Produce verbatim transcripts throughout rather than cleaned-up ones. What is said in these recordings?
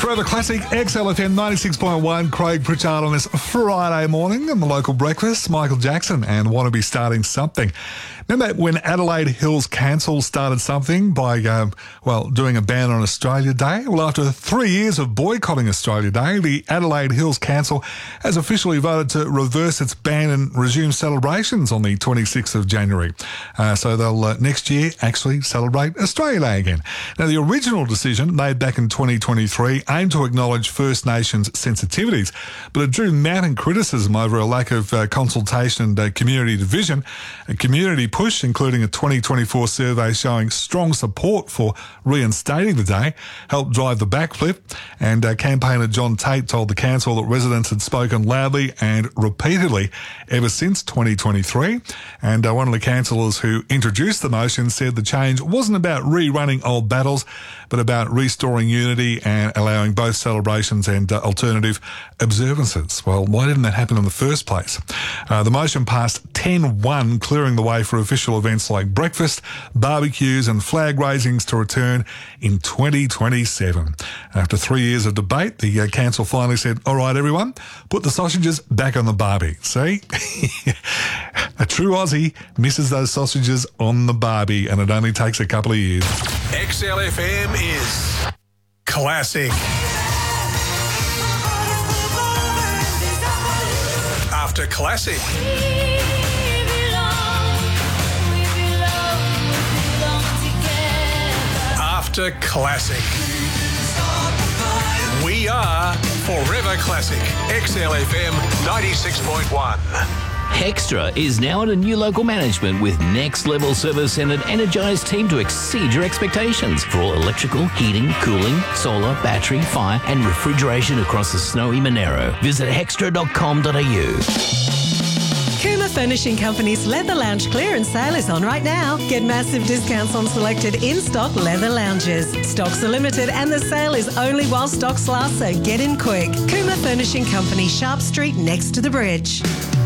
Forever Classic, X L F M ninety-six point one, Craig Pritchard on this Friday morning on the local breakfast, Michael Jackson and Want to Be Starting Something. Remember when Adelaide Hills Council started something by, um, well, doing a ban on Australia Day? Well, after three years of boycotting Australia Day, the Adelaide Hills Council has officially voted to reverse its ban and resume celebrations on the twenty-sixth of January. Uh, so they'll uh, next year actually celebrate Australia Day again. Now, the original decision made back in twenty twenty-three aimed to acknowledge First Nations sensitivities, but it drew mounting criticism over a lack of uh, consultation and uh, community division. A community push, including a twenty twenty-four survey showing strong support for reinstating the day, helped drive the backflip, and uh, campaigner John Tate told the council that residents had spoken loudly and repeatedly ever since twenty twenty-three. And uh, one of the councillors who introduced the motion said the change wasn't about rerunning old battles, but about restoring unity and allowing both celebrations and uh, alternative observances. Well, why didn't that happen in the first place? Uh, the motion passed ten one, clearing the way for official events like breakfast, barbecues and flag raisings to return in twenty twenty-seven. After three years of debate, the uh, council finally said, all right, everyone, put the sausages back on the barbie. See? A true Aussie misses those sausages on the barbie, and it only takes a couple of years. X L F M is classic. After classic. After classic. We are Forever Classic. X L F M ninety-six point one. Hextra is now under new local management with next-level service and an energised team to exceed your expectations for all electrical, heating, cooling, solar, battery, fire and refrigeration across the snowy Monero. Visit hextra dot com dot a u. Kuma Furnishing Company's Leather Lounge clearance sale is on right now. Get massive discounts on selected in-stock leather lounges. Stocks are limited and the sale is only while stocks last, so get in quick. Kuma Furnishing Company, Sharp Street, next to the bridge.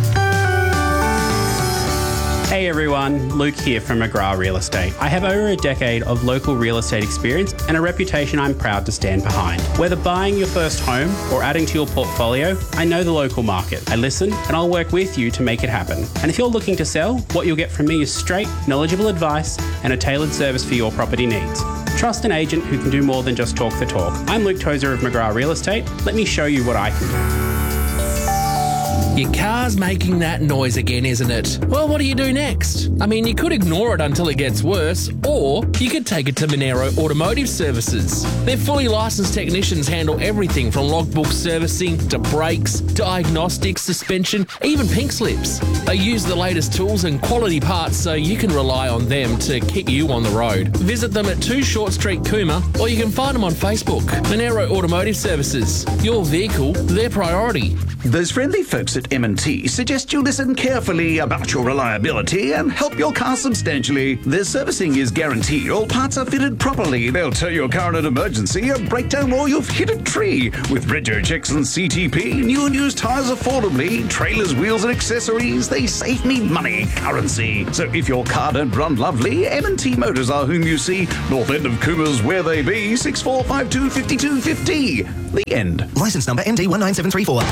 Hey everyone, Luke here from McGrath Real Estate. I have over a decade of local real estate experience and a reputation I'm proud to stand behind. Whether buying your first home or adding to your portfolio, I know the local market. I listen and I'll work with you to make it happen. And if you're looking to sell, what you'll get from me is straight, knowledgeable advice and a tailored service for your property needs. Trust an agent who can do more than just talk the talk. I'm Luke Tozer of McGrath Real Estate. Let me show you what I can do. Your car's making that noise again, isn't it? Well, what do you do next? I mean, you could ignore it until it gets worse, or you could take it to Monero Automotive Services. Their fully licensed technicians handle everything from logbook servicing to brakes, diagnostics, suspension, even pink slips. They use the latest tools and quality parts so you can rely on them to keep you on the road. Visit them at two Short Street, Cooma, or you can find them on Facebook. Monero Automotive Services. Your vehicle, their priority. Those friendly folks at M and T suggest you listen carefully about your reliability and help your car substantially. Their servicing is guaranteed. All parts are fitted properly. They'll tow your car in an emergency, a breakdown, or you've hit a tree. With rego checks and C T P, new and used tyres affordably, trailers, wheels and accessories, they save me money, currency. So if your car don't run lovely, M and T Motors are whom you see. North end of Coomer's where they be, six four five two, five two five zero. The end. Licence number M D one nine seven three four.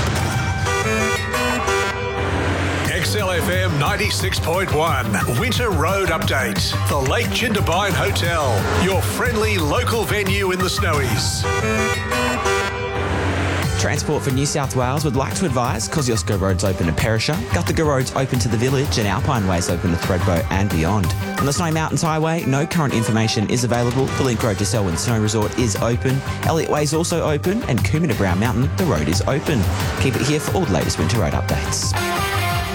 X L F M ninety-six point one. Winter Road Update. The Lake Jindabyne Hotel. Your friendly local venue in the Snowies. Transport for New South Wales would like to advise Kosciuszko Road's open to Perisher, Guthaga Road's open to the Village and Alpine Way's open to Thredbo and beyond. On the Snowy Mountains Highway, no current information is available. The Link Road to Selwyn Snow Resort is open. Elliott Way's also open, and Coombe to Brown Mountain, the road is open. Keep it here for all the latest winter road updates.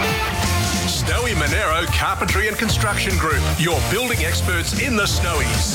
Snowy Monero Carpentry and Construction Group, your building experts in the Snowies.